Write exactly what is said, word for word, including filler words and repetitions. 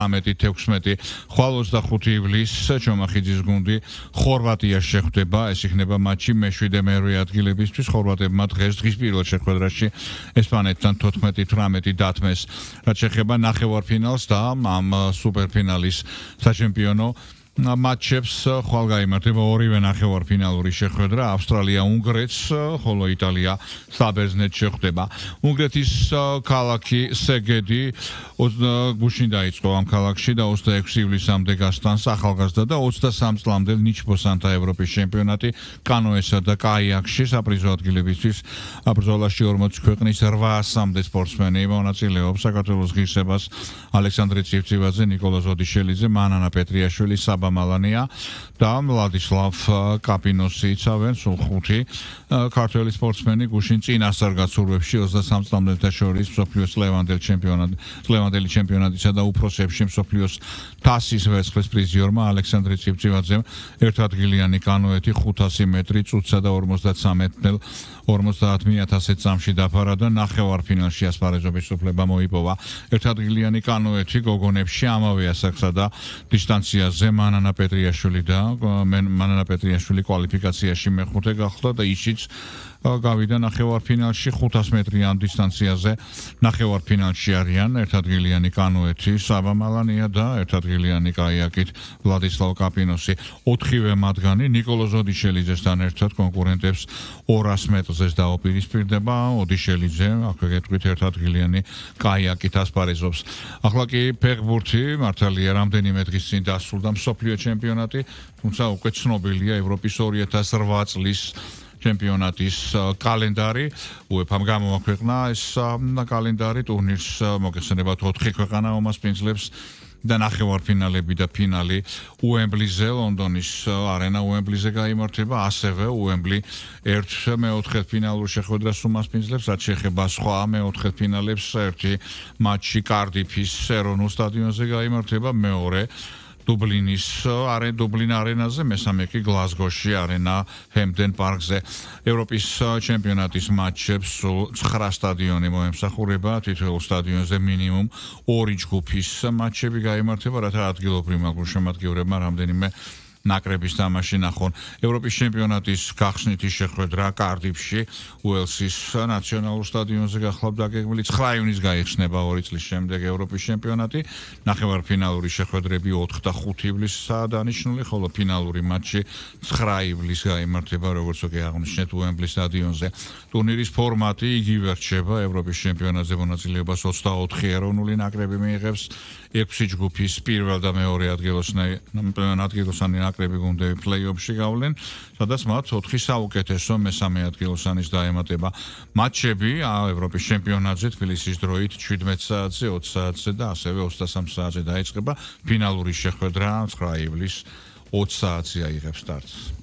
ამეტი თექვსმეტი ხვალ ოცდახუთი ივლისს ჩომახიძის გუნდი ხორვატიას შეხვდება ეს იქნება მატჩი მეშვიდე მერვე ადგილებისთვის ხორვატებმა დღეს დღის პირველ შეხვედრაში ესპანეთთან თოთხმეტი თვრამეტი დათმეს რაც შეეხება ნახევარფინალს და ამ სუპერფინალის საჩემპიონო მატჩებს ხვალ გაიმართება ორივე ნახევარფინალური შეხვედრა ავსტრალია უნგრეთს ხოლო იტალია საბერძნეთს შეხვდება უნგრეთის ქალაქი სეგედი გუშინ დაიწყო ამ ქალაქში და ოცდაექვსი ივლისამდე გასტანს ახალგაზრდა და ოცდასამ წლამდე ნიჩბოსანთა ევროპის ჩემპიონატი კანოესა და კაიაკში საპრიზო ადგილებისთვის ბრძოლაში ორმოცი ქვეყნის რვაასამდე სპორტსმენი მონაწილეობს საქართველოს ღირსებას ალექსანდრე ცივცივაძე ნიკოლა ზოდიშელიძე მანანა პეტრიაშვილი მალანია და ვლადისლავ კაპინოსი იცავენ სულ ხუთი ქართველი სპორტსმენი გუშინ წინასწარ გასურვებში ოცდასამ წლამდელთა შორის მსოფლიოს ლევანდელ ჩემპიონატ ლევანდელი ჩემპიონატისა და უფროსებში მსოფლიოს თასის ვერცხლის პრიზიორმა ალექსანდრე ცივცივაძემ ერთადგილიანი კანოეთი ხუთასი მეტრი წუთსა და ორმოცდათრამეტ ორმოცდაათ ათასი წამში დაფარა და ნახევარფინალში ასპარეზობის უფლება მოიპოვა ერთადგილიანი კანოეთი გოგონებში ამავე ასაკსა და დისტანციაზე მანანა პეტრიაშვილი და მანანა პეტრიაშვილი კვალიფიკაციაში მეხუთე გახდა და ისიც გავიდა ნახევარფინალში ხუთას მეტრიან დისტანციაზე ნახევარფინალში არიან ერთადგილიანი კანოეთი საბა მალანია და ერთადგილიანი კაიაკით ვლადისლავ კაპინოსი ოთხივე მათგანი ნიკოლო ზოდიშელიძესთან ერთად კონკურენტებს ორას მეტრზეც დაუპირისპირდება ოდიშელიძე აქვე გეტყვით ერთადგილიანი კაიაკით ასპარეზობს ახლა კი ფეხბურთი მართალია რამდენიმე დღის წინ დასრულდა მსოფლიო ჩემპიონატი თუმცა უკვე ცნობილია ევროპის ორი ათას რვა წლის ჩემპიონატის კალენდარი უეფამ გამოაქვეყნა ეს კალენდარი ტურნირს მოგეხსენებათ ოთხი ქვეყანა უმასპინძლებს და ნახევარფინალები და ფინალი უემბლიზე ლონდონის არენა უემბლიზე გაიმართება ასევე უემბლი ერთ მეოთხედფინალურ შეხვედრას უმასპინძლებს რაც შეეხება სხვა მეოთხედფინალებს ერთი მატჩი კარდიფის ეროვნულ სტადიონზე გაიმართება მეორე დუბლინის არე დუბლინ არენაზე მესამე კი გლაზგოში არენა ჰემდენ პარკზე ევროპის ჩემპიონატის მატჩებს ცხრა სტადიონი მოემსახურება თითოეულ სტადიონზე მინიმუმ ორი ჯგუფის მატჩები გაიმართება რათა ადგილობრივ გულშემატკივრებმა რამდენიმე ნაკრების თამაში ნახონ ევროპის ჩემპიონატის გახსნითი შეხვედრა კარდიფში უელსის ნაციონალურ სტადიონზე გახლავთ დაგეგმილი ცხრა ივნის გაიხსნება ორი წლის შემდეგ ევროპის ჩემპიონატი ნახევარფინალური შეხვედრები ოთხი და ხუთი ივლისსაა დანიშნული ხოლო ფინალური მატჩი ცხრა ივლისს გაიმართება როგორც უკვე აღნიშნეთ უემბლის სტადიონზე ტურნირის ფორმატი იგივე რჩება ევროპის ჩემპიონატზე მონაწილეობას ოცდაოთხი ეროვნული ნაკრები მიიღებს ექვსი ჯგუფის პირველ და მეორე ადგილოსანი ნაკრები გუნდები პლეი-ოფში გავლენ, სადაც მათ ოთხი საუკეთესო მესამე ადგილოსანის დაემატება. მატჩები ევროპის ჩემპიონატზე თბილისის დროით შვიდმეტ საათზე, ოცი საათზე და ასევე ოცდასამ საათზე დაიწყება. ფინალური შეხვედრა ცხრა ივლისს ოცი საათზე აიღებს სტარტს.